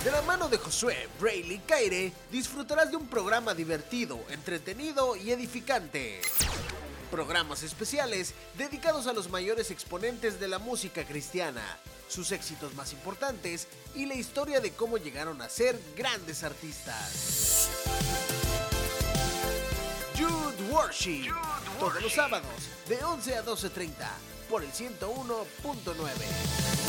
De la mano de Josué Brayley Caire, disfrutarás de un programa divertido, entretenido y edificante. Programas especiales dedicados a los mayores exponentes de la música cristiana, sus éxitos más importantes y la historia de cómo llegaron a ser grandes artistas. Youth Worship, todos los sábados de 11 a 12:30 por el 101.9.